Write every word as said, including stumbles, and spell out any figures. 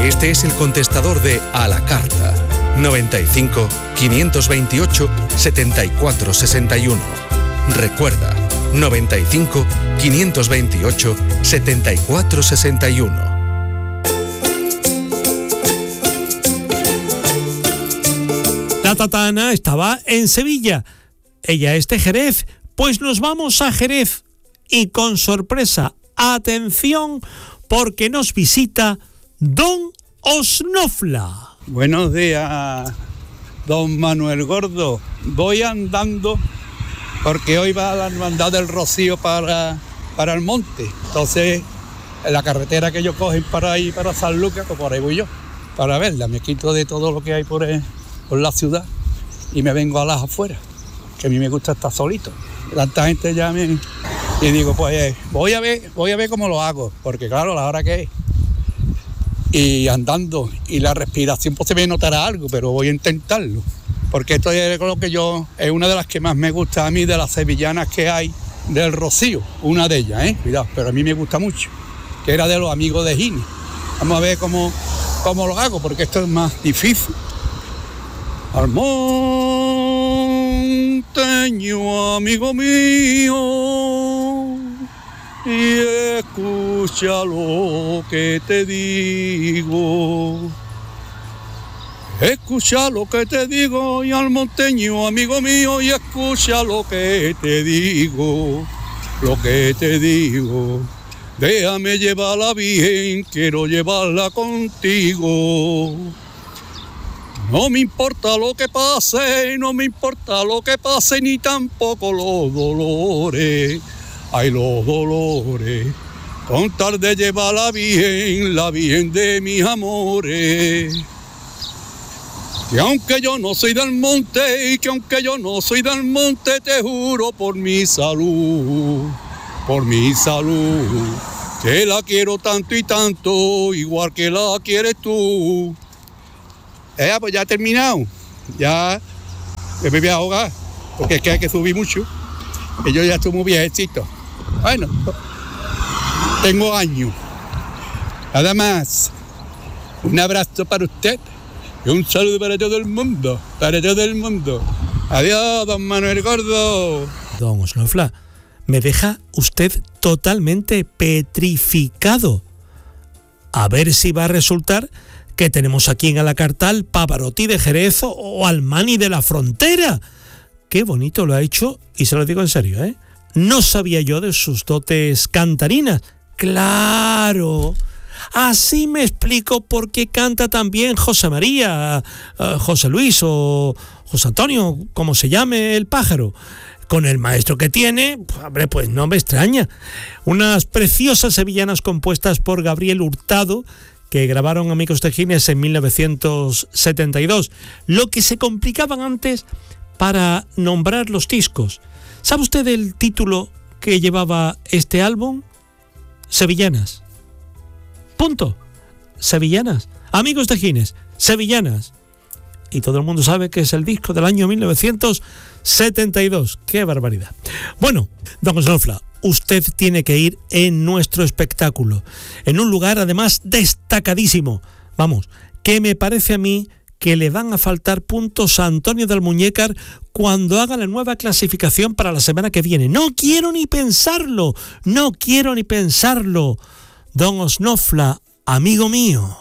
Este es el contestador de A la Carta. noventa y cinco, quinientos veintiocho, setenta y cuatro sesenta y uno. Recuerda, noventa y cinco, quinientos veintiocho, setenta y cuatro sesenta y uno. La Tatana estaba en Sevilla. Ella es de Jerez. Pues nos vamos a Jerez. Y con sorpresa, atención, porque nos visita Don Osnofla. Buenos días, don Manuel Gordo. Voy andando porque hoy va la hermandad del Rocío para, para el monte. Entonces, en la carretera que ellos cogen para ir para San Lucas, pues por ahí voy yo, para verla. Me quito de todo lo que hay por, el, por la ciudad y me vengo a las afueras, que a mí me gusta estar solito. Tanta gente ya me... Y digo, pues voy a ver, voy a ver cómo lo hago, porque claro, la hora que es. Y andando, y la respiración pues se me notará algo, pero voy a intentarlo. Porque esto es lo que yo, es una de las que más me gusta a mí, de las sevillanas que hay del Rocío, una de ellas, ¿eh? Cuidado, pero a mí me gusta mucho, que era de los amigos de Gini. Vamos a ver cómo, cómo lo hago, porque esto es más difícil. Al monteño, amigo mío, y escucha lo que te digo. Escucha lo que te digo, y al monteño, amigo mío, y escucha lo que te digo, lo que te digo. Déjame llevarla bien, quiero llevarla contigo. No me importa lo que pase, no me importa lo que pase, ni tampoco los dolores. Ay, los dolores, con tal de llevarla bien, la bien de mis amores. Que aunque yo no soy del monte, y que aunque yo no soy del monte, te juro por mi salud, por mi salud, que la quiero tanto y tanto, igual que la quieres tú. Eh, pues ya he terminado, ya me voy a ahogar, porque es que hay que subir mucho, y yo ya estoy muy viejecito. Bueno, tengo años. Nada más, un abrazo para usted y un saludo para todo el mundo, para todo el mundo. Adiós, don Manuel Gordo. Don Osnofla, me deja usted totalmente petrificado. A ver si va a resultar que tenemos aquí en A la Carta al Pavarotti de Jerez o al Mani de la Frontera. Qué bonito lo ha hecho, y se lo digo en serio, ¿eh? No sabía yo de sus dotes cantarinas. ¡Claro! Así me explico por qué canta también José María, uh, José Luis o José Antonio, como se llame el pájaro. Con el maestro que tiene, hombre, pues no me extraña. Unas preciosas sevillanas compuestas por Gabriel Hurtado, que grabaron Amigos de Gines en mil novecientos setenta y dos. Lo que se complicaban antes para nombrar los discos. ¿Sabe usted el título que llevaba este álbum? Sevillanas. Punto. Sevillanas. Amigos de Gines. Sevillanas. Y todo el mundo sabe que es el disco del año mil novecientos setenta y dos. ¡Qué barbaridad! Bueno, don Osnofla, usted tiene que ir en nuestro espectáculo, en un lugar además destacadísimo. Vamos, que me parece a mí que le van a faltar puntos a Antonio del Muñécar cuando haga la nueva clasificación para la semana que viene. No quiero ni pensarlo, no quiero ni pensarlo. Don Osnofla, amigo mío.